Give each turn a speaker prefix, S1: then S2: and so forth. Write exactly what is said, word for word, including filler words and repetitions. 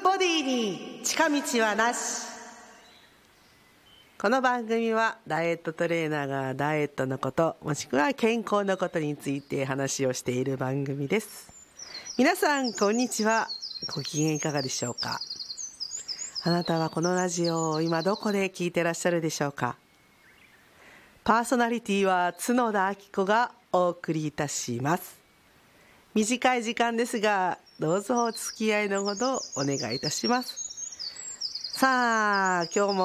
S1: ボディに近道はなし。この番組はダイエットトレーナーがダイエットのこと、もしくは健康のことについて話をしている番組です。皆さんこんにちは。ご機嫌いかがでしょうか。あなたはこのラジオを今どこで聞いてらっしゃるでしょうか。パーソナリティは角田明子がお送りいたします。短い時間ですがどうぞお付き合いのほどお願いいたします。さあ今日も